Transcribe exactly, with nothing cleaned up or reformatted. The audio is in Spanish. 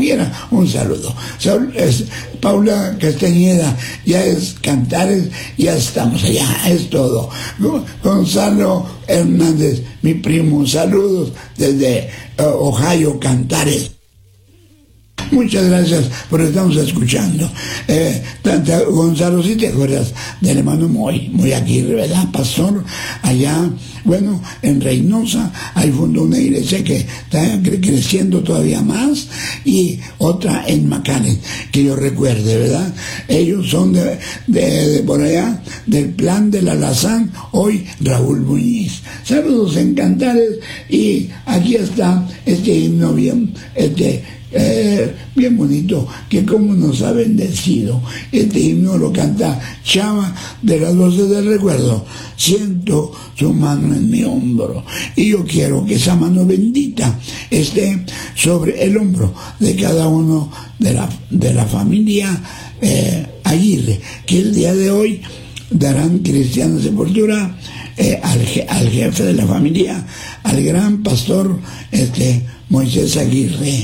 quiera, un saludo. Saúl, es, Paula Castañeda, ya es Cantares, ya estamos allá, es todo. Gonzalo Hernández, mi primo, saludos desde uh, Ohio, Cantares. Muchas gracias por estarnos escuchando. Eh, tanta, Gonzalo, si te acuerdas del hermano Moy, Moy Aguirre, ¿verdad? Pastor allá, bueno, en Reynosa, ahí fundó una iglesia que está cre creciendo todavía más, y otra en McAllen, que yo recuerde, ¿verdad? Ellos son de, de, de por allá, del Plan de la Lazán, hoy Raúl Muñiz. Saludos en Cantares, y aquí está este himno bien, este Eh, bien bonito, que como nos ha bendecido. Este himno lo canta Chava de las Voces del Recuerdo. Siento su mano en mi hombro, y yo quiero que esa mano bendita esté sobre el hombro de cada uno de la, de la familia eh, Aguirre, que el día de hoy darán cristiana sepultura eh, al, al jefe de la familia, al gran pastor este, Moisés Aguirre.